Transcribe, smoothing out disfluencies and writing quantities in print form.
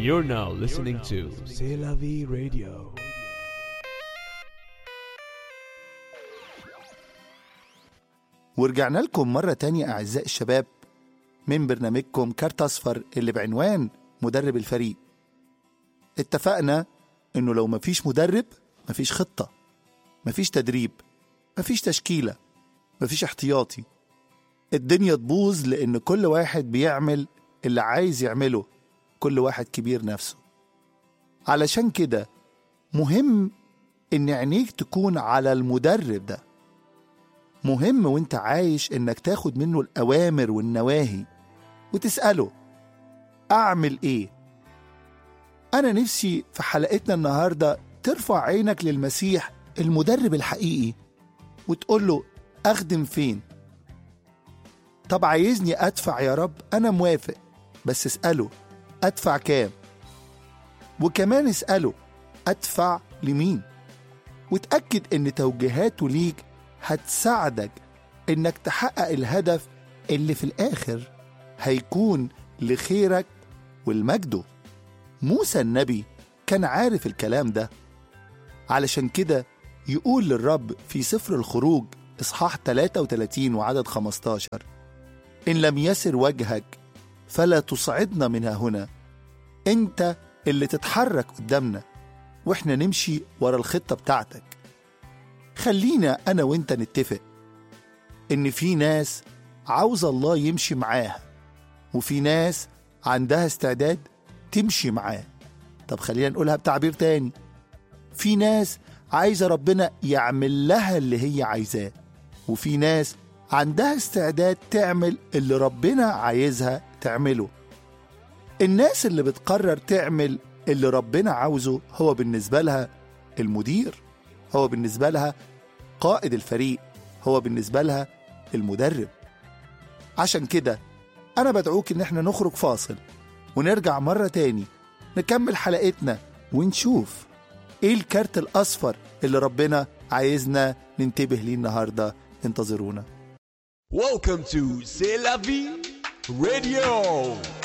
You're now listening to C'est la vie radio. ورجعنا لكم مرة تانية أعزائي الشباب من برنامجكم كارت أصفر اللي بعنوان مدرب الفريق. اتفقنا إنه لو مفيش مدرب مفيش خطة، مفيش تدريب، مفيش تشكيلة، مفيش احتياطي. الدنيا تبوظ لأن كل واحد بيعمل اللي عايز يعمله، كل واحد كبير نفسه. علشان كده مهم إن عينيك تكون على المدرب ده. مهم وانت عايش إنك تاخد منه الأوامر والنواهي وتسأله أعمل إيه؟ أنا نفسي في حلقتنا النهاردة ترفع عينك للمسيح المدرب الحقيقي وتقول له أخدم فين؟ طب عايزني أدفع يا رب؟ أنا موافق، بس اسأله أدفع كام؟ وكمان اسأله أدفع لمين؟ وتأكد إن توجيهاته ليك هتساعدك إنك تحقق الهدف اللي في الآخر هيكون لخيرك والمجده. موسى النبي كان عارف الكلام ده، علشان كده يقول للرب في سفر الخروج إصحاح 33 وعدد 15: إن لم يسر وجهك فلا تصعدنا منها هنا. أنت اللي تتحرك قدامنا وإحنا نمشي ورا الخطة بتاعتك. خلينا أنا وإنت نتفق إن في ناس عاوز الله يمشي معاها، وفي ناس عندها استعداد تمشي معاه. طب خلينا نقولها بتعبير تاني: في ناس عايزة ربنا يعمل لها اللي هي عايزاه، وفي ناس عندها استعداد تعمل اللي ربنا عايزها تعمله. الناس اللي بتقرر تعمل اللي ربنا عاوزه هو بالنسبة لها المدير، هو بالنسبة لها قائد الفريق، هو بالنسبة لها المدرب. عشان كده أنا بدعوك إن احنا نخرج فاصل ونرجع مرة تاني نكمل حلقتنا ونشوف إيه الكارت الأصفر اللي ربنا عايزنا ننتبه ليه النهاردة. انتظرونا. Welcome to C'est la vie radio.